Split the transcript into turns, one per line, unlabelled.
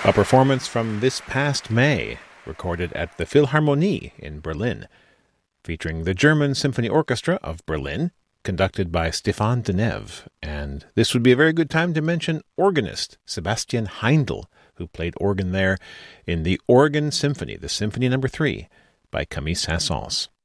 A performance from this past May, recorded at the Philharmonie in Berlin, featuring the German Symphony Orchestra of Berlin, conducted by Stéphane Denève. And this would be a very good time to mention organist Sebastian Heindl, who played organ there in the Organ Symphony, the Symphony No. 3, by Camille Saint-Saëns.